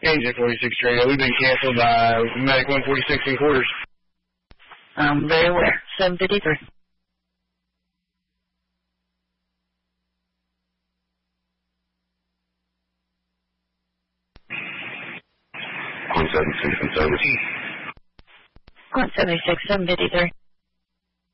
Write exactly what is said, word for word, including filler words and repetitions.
Engine forty-six radio. We've been canceled by Medic one forty-six in quarters. I'm very aware. seven fifty-three. one seventy-six and service. one seventy-six, seven fifty-three.